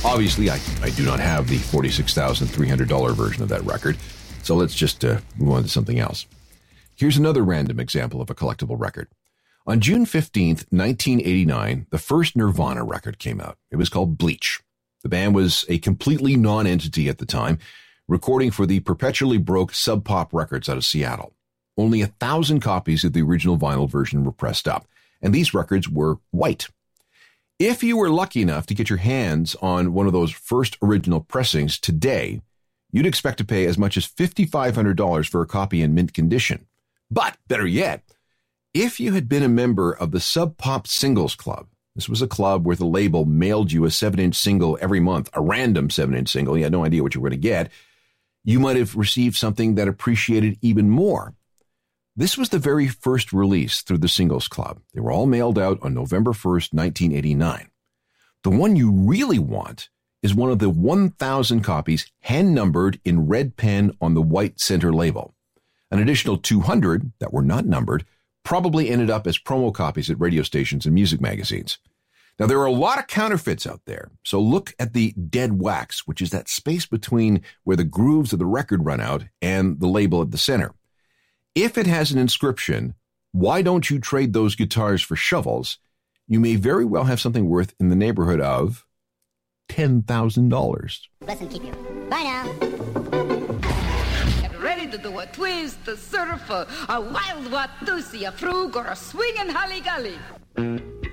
Obviously, I do not have the $46,300 version of that record, so let's just move on to something else. Here's another random example of a collectible record. On June 15th, 1989, the first Nirvana record came out. It was called Bleach. The band was a completely non-entity at the time, recording for the perpetually broke Sub Pop Records out of Seattle. Only 1,000 copies of the original vinyl version were pressed up, and these records were white. If you were lucky enough to get your hands on one of those first original pressings today, you'd expect to pay as much as $5,500 for a copy in mint condition. But, better yet, if you had been a member of the Sub Pop Singles Club, this was a club where the label mailed you a 7-inch single every month, a random 7-inch single, you had no idea what you were going to get, you might have received something that appreciated even more. This was the very first release through the Singles Club. They were all mailed out on November 1st, 1989. The one you really want is one of the 1,000 copies hand-numbered in red pen on the white center label. An additional 200 that were not numbered probably ended up as promo copies at radio stations and music magazines. Now, there are a lot of counterfeits out there, so look at the dead wax, which is that space between where the grooves of the record run out and the label at the center. If it has an inscription, "Why don't you trade those guitars for shovels?" you may very well have something worth in the neighborhood of $10,000. Bless and keep you. Bye now. Get ready to do a twist, a surf, a wild watusi, a frug, or a swingin' holly-golly.